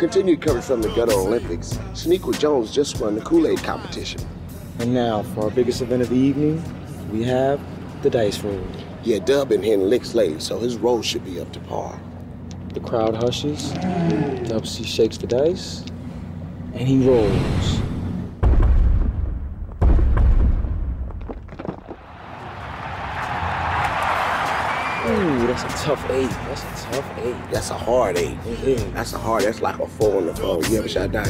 Continued coverage from the Ghetto Olympics. Shaniqua Jones just won the Kool-Aid competition. And now, for our biggest event of the evening, we have the dice roll. Yeah, Dub been hitting licks lately, so his roll should be up to par. The crowd hushes. Dubsy shakes the dice, and he rolls. Ooh, that's a tough 8. That's a tough 8. That's a hard 8. Mm-hmm. That's like a 4 on the phone. You ever shot dice?